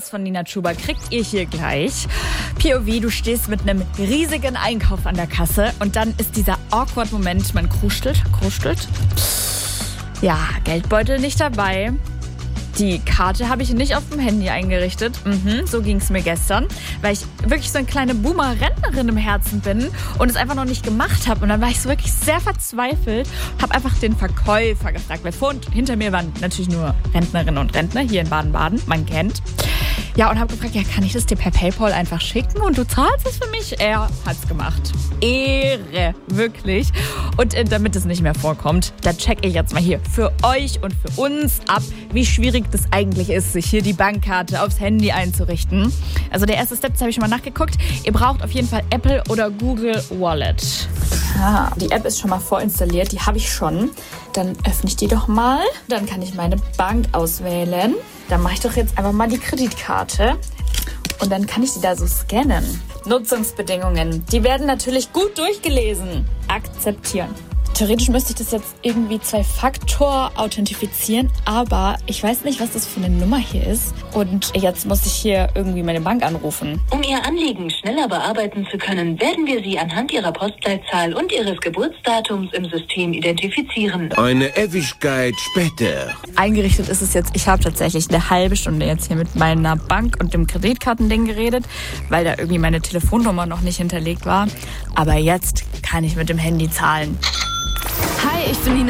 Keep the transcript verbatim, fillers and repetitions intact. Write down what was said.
ist von Nina Chuba, kriegt ihr hier gleich. P O V, du stehst mit einem riesigen Einkauf an der Kasse und dann ist dieser awkward Moment, man kruschelt, kruschelt. Ja, Geldbeutel nicht dabei. Die Karte habe ich nicht auf dem Handy eingerichtet. Mhm, so ging es mir gestern, weil ich wirklich so eine kleine Boomer-Rentnerin im Herzen bin und es einfach noch nicht gemacht habe. Und dann war ich so wirklich sehr verzweifelt, habe einfach den Verkäufer gefragt, weil vor und hinter mir waren natürlich nur Rentnerinnen und Rentner hier in Baden-Baden, man kennt. Ja, und habe gefragt, ja, kann ich das dir per PayPal einfach schicken und du zahlst es für mich? Er hat's gemacht. Ehre, wirklich. Und äh, damit es nicht mehr vorkommt, da checke ich jetzt mal hier für euch und für uns ab, wie schwierig das eigentlich ist, sich hier die Bankkarte aufs Handy einzurichten. Also der erste Step, das habe ich schon mal nachgeguckt. Ihr braucht auf jeden Fall Apple oder Google Wallet. Ah, die App ist schon mal vorinstalliert, die habe ich schon. Dann öffne ich die doch mal. Dann kann ich meine Bank auswählen. Dann mache ich doch jetzt einfach mal die Kreditkarte und dann kann ich die da so scannen. Nutzungsbedingungen, die werden natürlich gut durchgelesen. Akzeptieren. Theoretisch müsste ich das jetzt irgendwie Zwei-Faktor authentifizieren, aber ich weiß nicht, was das für eine Nummer hier ist. Und jetzt muss ich hier irgendwie meine Bank anrufen. Um Ihr Anliegen schneller bearbeiten zu können, werden wir Sie anhand Ihrer Postleitzahl und Ihres Geburtsdatums im System identifizieren. Eine Ewigkeit später. Eingerichtet ist es jetzt, ich habe tatsächlich eine halbe Stunde jetzt hier mit meiner Bank und dem Kreditkartending geredet, weil da irgendwie meine Telefonnummer noch nicht hinterlegt war. Aber jetzt kann ich mit dem Handy zahlen. Hi, ich bin Nina